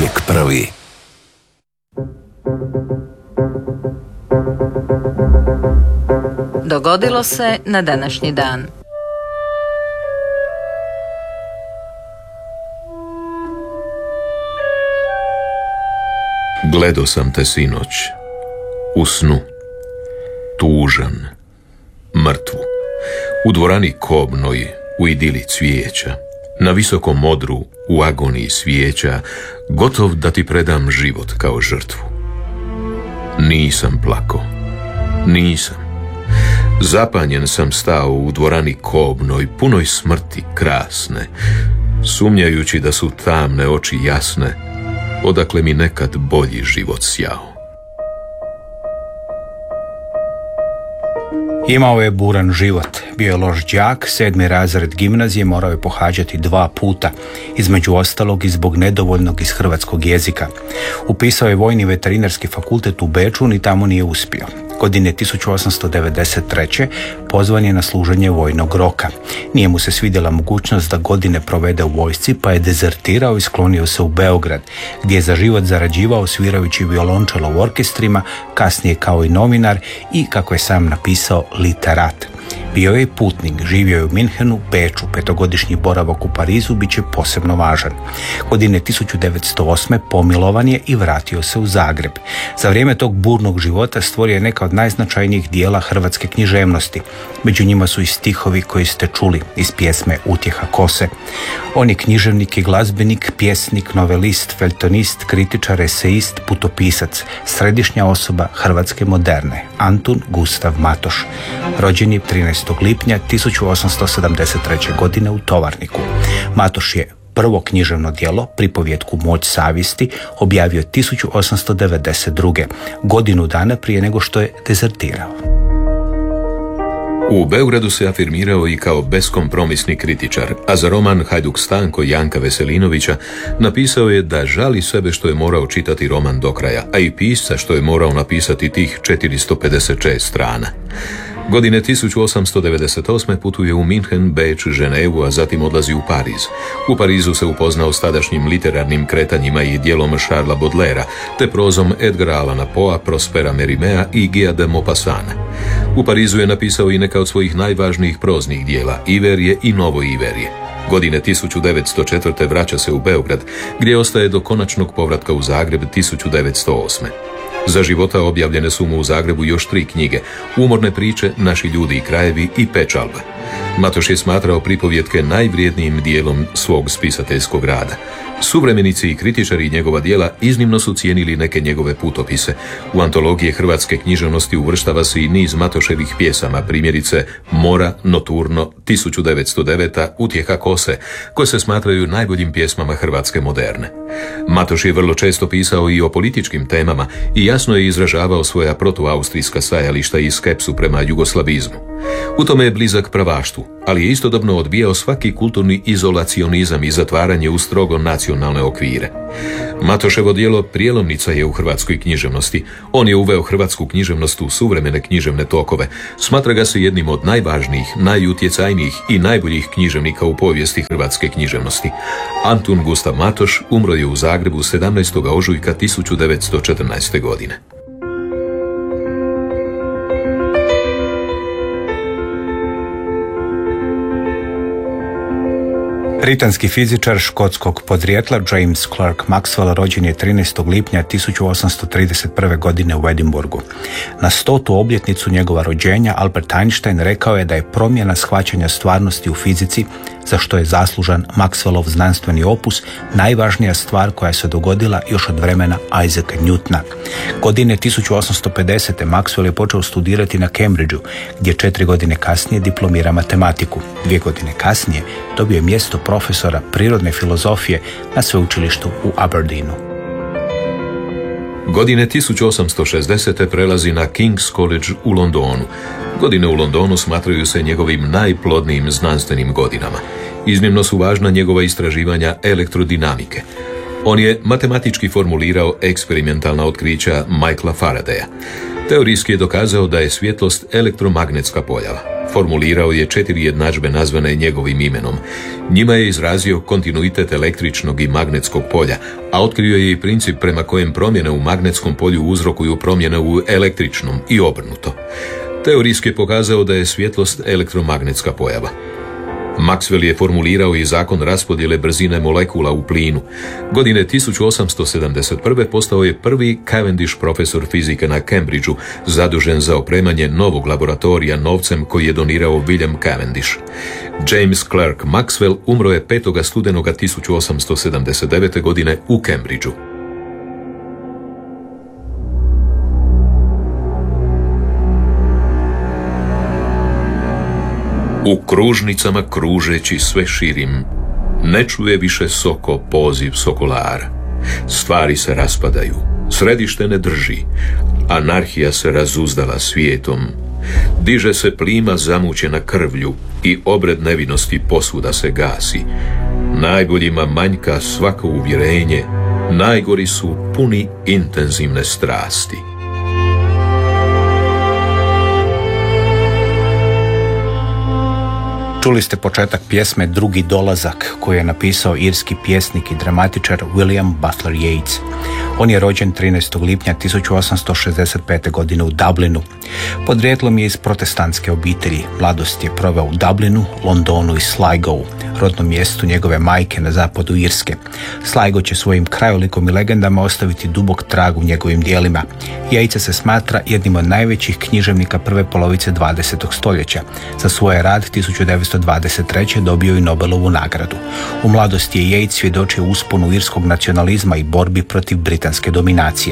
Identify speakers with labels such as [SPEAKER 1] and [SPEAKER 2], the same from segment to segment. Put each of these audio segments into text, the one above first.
[SPEAKER 1] uvijek prvi.
[SPEAKER 2] Dogodilo se na današnji dan.
[SPEAKER 3] Gledao sam te sinoć, u snu, tužan, mrtvu, u dvorani kobnoj, u idili cvijeća, na visokom odru, u agoniji svijeća, gotov da ti predam život kao žrtvu. Nisam plako, nisam. Zapanjen sam stao u dvorani kobnoj, punoj smrti krasne, sumnjajući da su tamne oči jasne, odakle mi nekad bolji život sjao.
[SPEAKER 4] Imao je buran život, bio je loš đak, 7. razred gimnazije morao je pohađati 2 puta, između ostalog i zbog nedovoljnog iz hrvatskog jezika. Upisao je Vojni veterinarski fakultet u Beču, ni tamo nije uspio. Godine 1893. pozvan je na služenje vojnog roka. Nije mu se svidjela mogućnost da godine provede u vojsci, pa je dezertirao i sklonio se u Beograd, gdje je za život zarađivao svirajući violončelo u orkestrima, kasnije kao i novinar i, kako je sam napisao, literat. Bio je putnik, živio je u Minhenu, Beču, 5-godišnji boravak u Parizu bit će posebno važan. Godine 1908. pomilovan je i vratio se u Zagreb. Za vrijeme tog burnog života stvorio je neka od najznačajnijih dijela hrvatske književnosti. Među njima su i stihovi koji ste čuli iz pjesme Utjeha kose. On je književnik i glazbenik, pjesnik, novelist, feltonist, kritičar, eseist, putopisac, središnja osoba hrvatske moderne, Antun Gustav Matoš. Rođen je 13. lipnja 1873. godine u Tovarniku. Matoš je prvo književno djelo, pripovjetku Moć savjesti, objavio 1892. godinu dana prije nego što je dezertirao.
[SPEAKER 3] U Beogradu se afirmirao i kao beskompromisni kritičar, a za roman Hajduk Stanko Janka Veselinovića napisao je da žali sebe što je morao čitati roman do kraja, a i pisca što je morao napisati tih 456 strana. Godine 1898. putuje u Minhen, Beč, Ženevu, a zatim odlazi u Pariz. U Parizu se upoznao s tadašnjim literarnim kretanjima i djelom Charlesa Baudelairea, te prozom Edgara Allana Poea, Prospera Mérimée i Guya de Maupassanta. U Parizu je napisao i neka od svojih najvažnijih proznih dijela, Iverje i Novo Iverje. Godine 1904. vraća se u Beograd, gdje ostaje do konačnog povratka u Zagreb 1908. Za života objavljene su mu u Zagrebu još 3 knjige, Umorne priče, Naši ljudi i krajevi i Pečalba. Matoš je smatrao pripovjetke najvrijednijim dijelom svog spisateljskog rada. Suvremenici i kritičari njegova djela iznimno su cijenili neke njegove putopise. U antologije hrvatske književnosti uvrštava se i niz Matoševih pjesama, primjerice Mora, Noturno, 1909, Utjeha kose, koje se smatraju najboljim pjesmama hrvatske moderne. Matoš je vrlo često pisao i o političkim temama i jasno je izražavao svoja protuaustrijska stajališta i skepsu prema jugoslavizmu. U tome je blizak pravaštvu, ali je istodobno odbijao svaki kulturni izolacionizam i zatvaranje u strogo nacionalne okvire. Matoševo djelo prijelomnica je u hrvatskoj književnosti. On je uveo hrvatsku književnost u suvremene književne tokove. Smatra ga se jednim od najvažnijih, najutjecajnijih i najboljih književnika u povijesti hrvatske književnosti. Antun Gustav Matoš umro je u Zagrebu 17. ožujka 1914. godine.
[SPEAKER 4] Britanski fizičar škotskog podrijetla James Clerk Maxwell rođen je 13. lipnja 1831. godine u Edinburgu. Na 100. obljetnicu njegova rođenja Albert Einstein rekao je da je promjena shvaćanja stvarnosti u fizici, za što je zaslužan Maxwellov znanstveni opus, najvažnija stvar koja se dogodila još od vremena Isaaca Newtona. Godine 1850. Maxwell je počeo studirati na Cambridgeu, gdje 4 godine kasnije diplomira matematiku. 2 godine kasnije dobio je mjesto profesora prirodne filozofije na sveučilištu u Aberdeenu.
[SPEAKER 3] Godine 1860. prelazi na King's College u Londonu. Godine u Londonu smatraju se njegovim najplodnijim znanstvenim godinama. Iznimno su važna njegova istraživanja elektrodinamike. On je matematički formulirao eksperimentalna otkrića Michaela Faradaya. Teorijski je dokazao da je svjetlost elektromagnetska pojava. Formulirao je 4 jednadžbe nazvane njegovim imenom. Njima je izrazio kontinuitet električnog i magnetskog polja, a otkrio je i princip prema kojem promjene u magnetskom polju uzrokuju promjene u električnom i obrnuto. Teorijski je pokazao da je svjetlost elektromagnetska pojava. Maxwell je formulirao i zakon raspodjele brzine molekula u plinu. Godine 1871. postao je prvi Cavendish profesor fizike na Cambridgeu, zadužen za opremanje novog laboratorija novcem koji je donirao William Cavendish. James Clerk Maxwell umro je 5. studenoga 1879. godine u Cambridgeu. U kružnicama kružeći sve širim, ne čuje više soko poziv sokolara. Stvari se raspadaju, središte ne drži, anarhija se razuzdala svijetom. Diže se plima zamućena krvlju i obred nevinosti posvuda se gasi. Najboljima manjka svako uvjerenje, najgori su puni intenzivne strasti.
[SPEAKER 4] Čuli ste početak pjesme Drugi dolazak, koju je napisao irski pjesnik i dramatičar William Butler Yeats. On je rođen 13. lipnja 1865. godine u Dublinu. Podrijetlom je iz protestantske obitelji. Mladost je proveo u Dublinu, Londonu i Sligovu, rodnom mjestu njegove majke na zapadu Irske. Sligo će svojim krajolikom i legendama ostaviti dubok trag u njegovim dijelima. Yeatsa se smatra jednim od najvećih književnika prve polovice 20. stoljeća. Za svoj rad 1923. dobio i Nobelovu nagradu. U mladosti je Yeats svjedočio usponu irskog nacionalizma i borbi protiv britanske dominacije.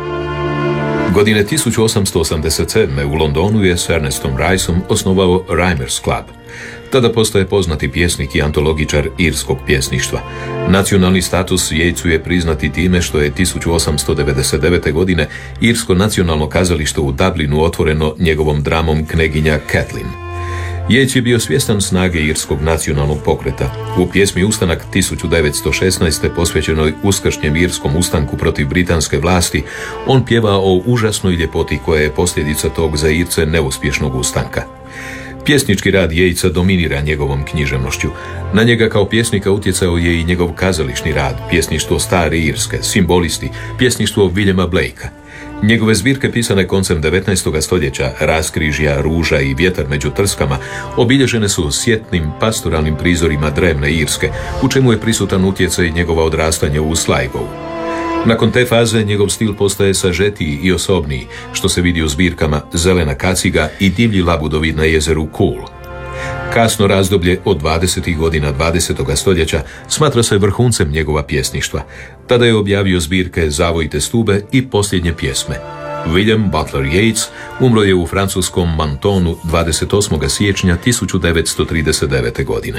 [SPEAKER 3] Godine 1887. u Londonu je s Ernestom Riceom osnovao Rhymers Club. Tada postaje poznati pjesnik i antologičar irskog pjesništva. Nacionalni status Yeatsu je priznati time što je 1899. godine Irsko nacionalno kazalište u Dublinu otvoreno njegovom dramom Kneginja Kathleen. Yeats je bio svjestan snage irskog nacionalnog pokreta. U pjesmi Ustanak 1916. posvećenoj uskršnjem irskom ustanku protiv britanske vlasti, on pjeva o užasnoj ljepoti koja je posljedica tog za Irce neuspješnog ustanka. Pjesnički rad Yeatsa dominira njegovom književnošću. Na njega kao pjesnika utjecao je i njegov kazališni rad, pjesništvo stare Irske, simbolisti, pjesništvo Williama Blakea. Njegove zbirke pisane koncem 19. stoljeća, Raskrižja, Ruža i Vjetar među trskama, obilježene su sjetnim pastoralnim prizorima drevne Irske, u čemu je prisutan utjecaj njegova odrastanja u Sligovu. Nakon te faze njegov stil postaje sažetiji i osobniji, što se vidi u zbirkama Zelena kaciga i Divlji labudovi na jezeru Cool. Kasno razdoblje od 20. godina 20. stoljeća smatra se vrhuncem njegova pjesništva. Tada je objavio zbirke Zavojite stube i Posljednje pjesme. William Butler Yeats umro je u francuskom Mentonu 28. siječnja 1939. godine.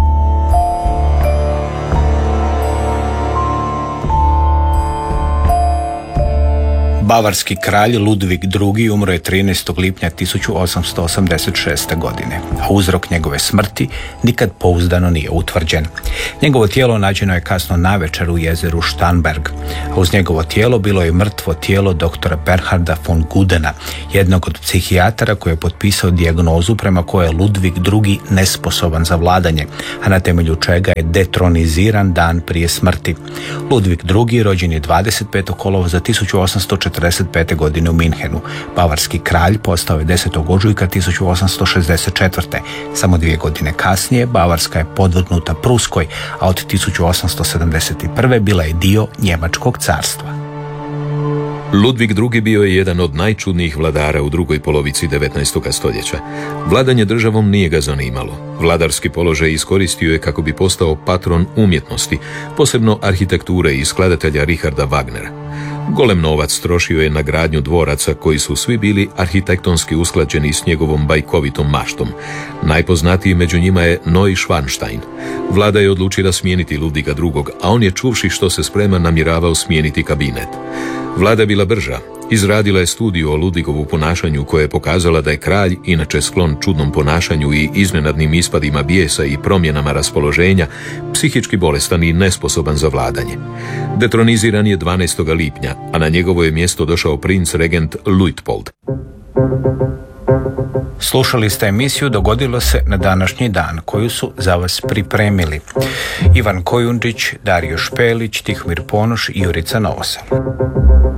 [SPEAKER 4] Bavarski kralj Ludvig II. Umro je 13. lipnja 1886. godine, a uzrok njegove smrti nikad pouzdano nije utvrđen. Njegovo tijelo nađeno je kasno navečer u jezeru Starnberg, a uz njegovo tijelo bilo je mrtvo tijelo doktora Bernharda von Gudena, jednog od psihijatara koji je potpisao dijagnozu prema kojoj je Ludvig II. Nesposoban za vladanje, a na temelju čega je detroniziran dan prije smrti. Ludvig II. Rođen je 25. kolovoza 1845. godine u Minhenu. Bavarski kralj postao je 10. ožujka 1864. Samo 2 godine kasnije Bavarska je podvrgnuta Pruskoj, a od 1871. bila je dio Njemačkog carstva.
[SPEAKER 3] Ludvig II. Bio je jedan od najčudnijih vladara u drugoj polovici 19. stoljeća. Vladanje državom nije ga zanimalo. Vladarski položaj iskoristio je kako bi postao patron umjetnosti, posebno arhitekture i skladatelja Richarda Wagnera. Golem novac trošio je na gradnju dvoraca koji su svi bili arhitektonski usklađeni s njegovom bajkovitom maštom. Najpoznatiji među njima je Noy Schwanstein. Vlada je odlučila smijeniti Ludviga II., a on je, čuvši što se sprema, namjeravao smijeniti kabinet. Vlada je bila brža. Izradila je studiju o Ludvigovu ponašanju koja je pokazala da je kralj, inače sklon čudnom ponašanju i iznenadnim ispadima bijesa i promjenama raspoloženja, psihički bolestan i nesposoban za vladanje. Detroniziran je 12. lipnja, a na njegovo je mjesto došao princ regent Luitpold.
[SPEAKER 4] Slušali ste emisiju Dogodilo se na današnji dan, koju su za vas pripremili Ivan Kojundžić, Dario Špelić, Tihomir Ponoš i Jurica Novosel.